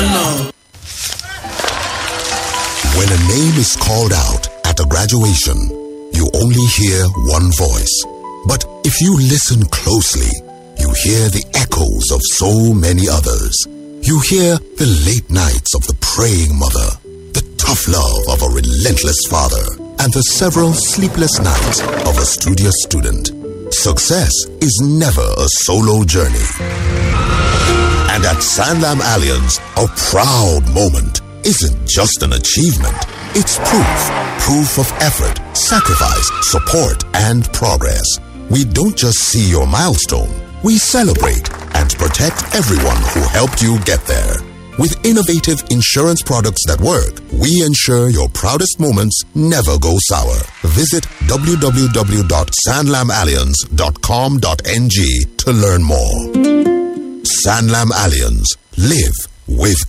When a name is called out at a graduation, you only hear one voice. But if you listen closely, you hear the echoes of so many others. You hear the late nights of the praying mother, the tough love of a relentless father, and the several sleepless nights of a studious student. Success is never a solo journey. And at Sanlam Allianz, a proud moment isn't just an achievement. It's proof of effort, sacrifice, support, and progress. We don't just see your milestone. We celebrate and protect everyone who helped you get there. With innovative insurance products that work, we ensure your proudest moments never go sour. Visit www.sanlamallianz.com.ng to learn more. Sanlam Allianz. Live with